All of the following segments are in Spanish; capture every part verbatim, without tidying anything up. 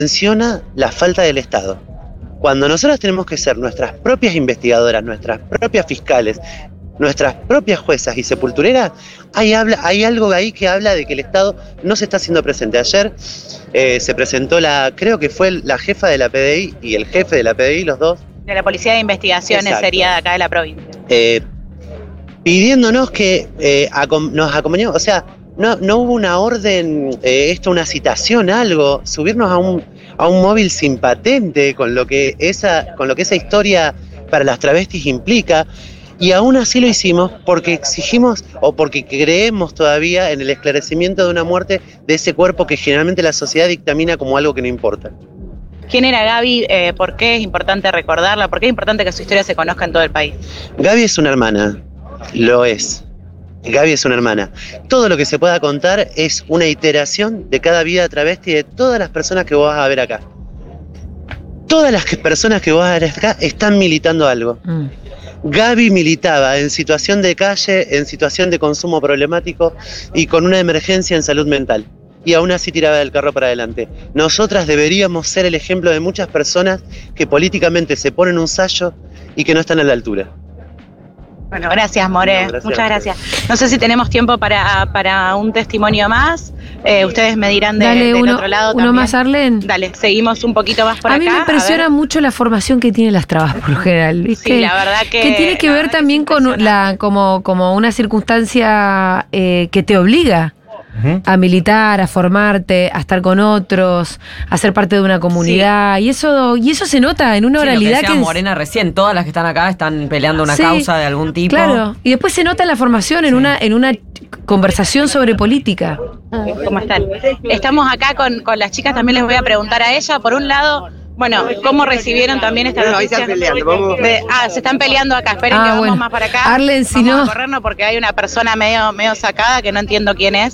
menciona la falta del Estado. Cuando nosotros tenemos que ser nuestras propias investigadoras, nuestras propias fiscales, nuestras propias juezas y sepultureras, hay, habla, hay algo ahí que habla de que el Estado no se está haciendo presente. Ayer eh, se presentó la, creo que fue la jefa de la P D I y el jefe de la P D I, los dos. De la Policía de Investigaciones. Exacto. Sería de acá de la provincia. Eh, pidiéndonos que eh, acom nos acompañemos, o sea, no, no hubo una orden, eh, esto, una citación, algo, subirnos a un, a un móvil sin patente con lo que esa, con lo que esa historia para las travestis implica. Y aún así lo hicimos porque exigimos o porque creemos todavía en el esclarecimiento de una muerte de ese cuerpo que generalmente la sociedad dictamina como algo que no importa. ¿Quién era Gaby? Eh, ¿Por qué es importante recordarla? ¿Por qué es importante que su historia se conozca en todo el país? Gaby es una hermana, lo es. Gaby es una hermana. Todo lo que se pueda contar es una iteración de cada vida travesti de todas las personas que vos vas a ver acá. Todas las que, personas que vos vas a ver acá están militando algo. Mm. Gaby militaba en situación de calle, en situación de consumo problemático y con una emergencia en salud mental. Y aún así tiraba del carro para adelante. Nosotras deberíamos ser el ejemplo de muchas personas que políticamente se ponen un sayo y que no están a la altura. Bueno, gracias, More. No, gracias. Muchas gracias. No sé si tenemos tiempo para, para un testimonio más. Eh, ustedes me dirán de, Dale, del uno, otro lado uno también. más, Arlen. Dale, seguimos un poquito más por a acá. A mí me impresiona mucho la formación que tienen las trabas, por lo general. ¿Viste? Sí, la verdad que... Que tiene que ver también con la como, como una circunstancia eh, que te obliga uh-huh. a militar, a formarte, a estar con otros, a ser parte de una comunidad. Sí. Y eso y eso se nota en una sí, oralidad lo que decía que Morena recién, todas las que están acá están peleando una sí, causa de algún tipo. Claro, y después se nota en la formación, en sí. una en una conversación sobre política. ¿Cómo están? Estamos acá con, con las chicas, también les voy a preguntar a ella, por un lado, bueno, ¿cómo recibieron también esta noticia? No, ahí están peleando, vamos. De, ah, se están peleando acá, esperen ah, que vamos bueno. más para acá. Arlen, si vamos no... a corrernos porque hay una persona medio, medio sacada que no entiendo quién es.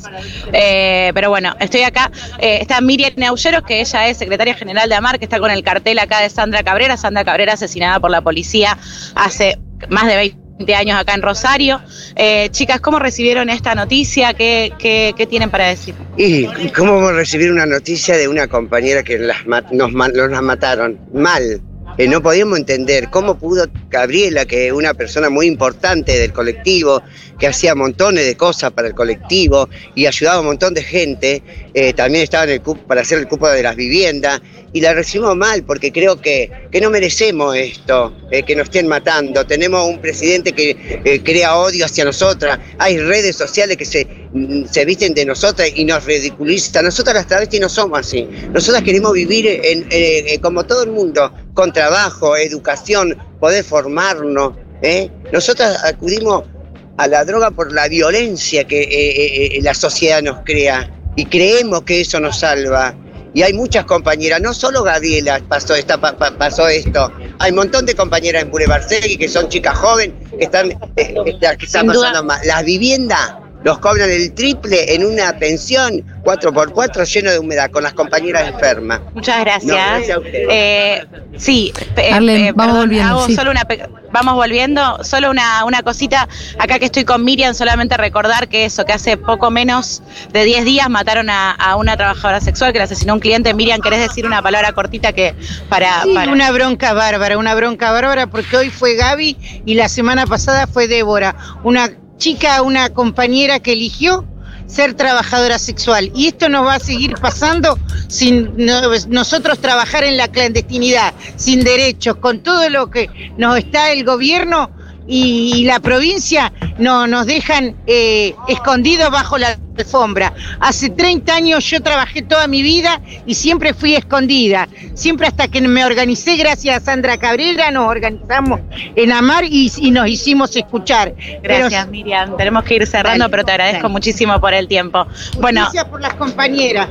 Eh, pero bueno, estoy acá. Eh, está Miriam Neulleros, que ella es secretaria general de AMAR, que está con el cartel acá de Sandra Cabrera. Sandra Cabrera asesinada por la policía hace más de veinte años acá en Rosario. Eh, chicas, ¿cómo recibieron esta noticia? ¿Qué, qué, qué tienen para decir? ¿Y cómo vamos a recibir una noticia de una compañera que las, nos, nos las mataron? Mal. Eh, no podíamos entender cómo pudo Gabriela, que es una persona muy importante del colectivo, que hacía montones de cosas para el colectivo y ayudaba a un montón de gente, eh, también estaba en el cupo, para hacer el cupo de las viviendas, y la recibimos mal porque creo que, que no merecemos esto, eh, que nos estén matando. Tenemos un presidente que eh, crea odio hacia nosotras, hay redes sociales que se, se visten de nosotras y nos ridiculizan. Nosotras las travestis no somos así, nosotras queremos vivir en, en, en, como todo el mundo, con trabajo, educación, poder formarnos. ¿eh? Nosotras acudimos a la droga por la violencia que eh, eh, la sociedad nos crea y creemos que eso nos salva. Y hay muchas compañeras, no solo Gabriela pasó, esta, pa, pa, pasó esto, hay un montón de compañeras en Boulevard Seguí que son chicas jóvenes que están, eh, que están pasando más. Las viviendas los cobran el triple en una pensión cuatro por cuatro lleno de humedad con las compañeras enfermas. Muchas gracias. No, gracias a ustedes. Eh, sí, Arlen, eh, vamos perdón, volviendo. Hago sí. solo una vamos volviendo, solo una, una cosita. Acá que estoy con Miriam, solamente recordar que eso, que hace poco menos de diez días mataron a, a una trabajadora sexual que la asesinó un cliente. Miriam, ¿querés decir una palabra cortita que para, sí, para... una bronca bárbara, una bronca bárbara, porque hoy fue Gaby y la semana pasada fue Débora, una chica, una compañera que eligió ser trabajadora sexual. Y esto nos va a seguir pasando sin no, nosotros trabajar en la clandestinidad, sin derechos, con todo lo que nos está el gobierno y, y la provincia, no, nos dejan eh, escondidos bajo la alfombra. Hace treinta años yo trabajé toda mi vida y siempre fui escondida. Siempre hasta que me organicé, gracias a Sandra Cabrera, nos organizamos en AMAR y, y nos hicimos escuchar. Gracias, pero, Miriam. Tenemos que ir cerrando, dale, pero te agradezco dale. muchísimo por el tiempo. Bueno, gracias por las compañeras.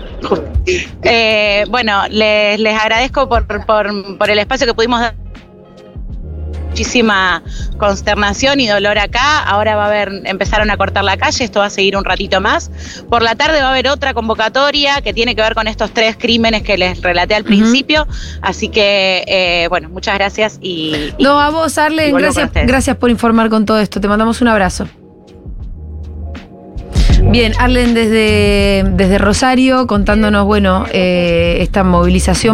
Eh, bueno, les, les agradezco por, por, por el espacio que pudimos dar. Muchísima consternación y dolor acá. Ahora va a haber, empezaron a cortar la calle, esto va a seguir un ratito más. Por la tarde va a haber otra convocatoria que tiene que ver con estos tres crímenes que les relaté al uh-huh. principio. Así que, eh, bueno, muchas gracias y... y no, a vos, Arlen, gracias, gracias por informar con todo esto. Te mandamos un abrazo. Bien, Arlen desde, desde Rosario contándonos, bueno, eh, esta movilización